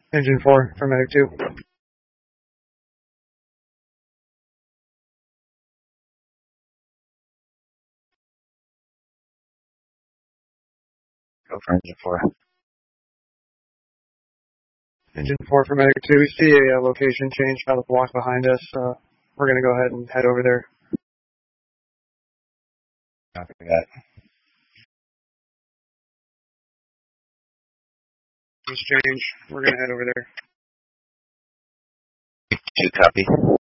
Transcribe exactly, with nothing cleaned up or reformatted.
Engine four for Medic two. Go for engine four. Engine four for Medic two. We see a uh, location change about a block behind us. Uh, we're going to go ahead and head over there. Copy that. Just change. We're going to head over there. Two copy.